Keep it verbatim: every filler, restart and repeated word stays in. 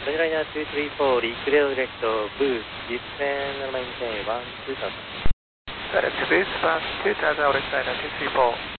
Jetliner two three four, clear direct boost, descend, maintain one two thousand. Direct boost, one two thousand, Jetliner two three four.